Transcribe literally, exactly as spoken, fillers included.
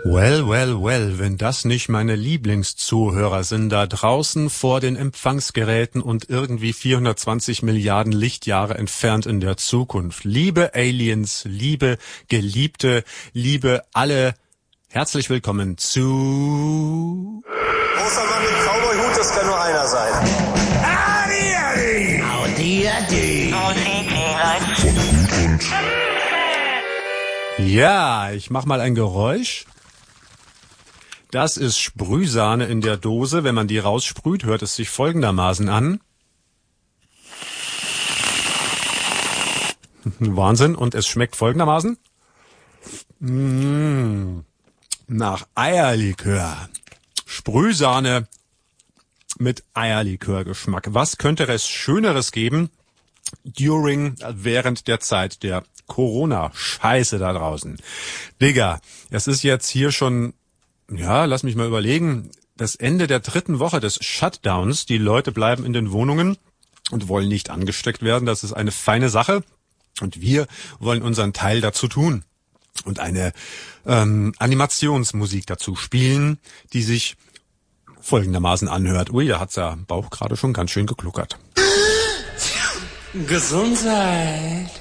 Well, well, well, wenn das nicht meine Lieblingszuhörer sind, da draußen vor den Empfangsgeräten und irgendwie vierhundertzwanzig Milliarden Lichtjahre entfernt in der Zukunft. Liebe Aliens, liebe Geliebte, liebe alle, herzlich willkommen zu... Großer Mann mit Cowboy-Hut, das kann nur einer sein. Adi, Adi! Audi, Adi! Ja, ich mach mal ein Geräusch. Das ist Sprühsahne in der Dose. Wenn man die raussprüht, hört es sich folgendermaßen an. Wahnsinn. Und es schmeckt folgendermaßen. Mmh. Nach Eierlikör. Sprühsahne mit Eierlikörgeschmack. Was könnte es Schöneres geben during, während der Zeit der Corona-Scheiße da draußen? Digga, es ist jetzt hier schon... Ja, lass mich mal überlegen. Das Ende der dritten Woche des Shutdowns. Die Leute bleiben in den Wohnungen und wollen nicht angesteckt werden. Das ist eine feine Sache. Und wir wollen unseren Teil dazu tun und eine ähm, Animationsmusik dazu spielen, die sich folgendermaßen anhört. Ui, da hat's ja im Bauch gerade schon ganz schön gegluckert. Gesundheit.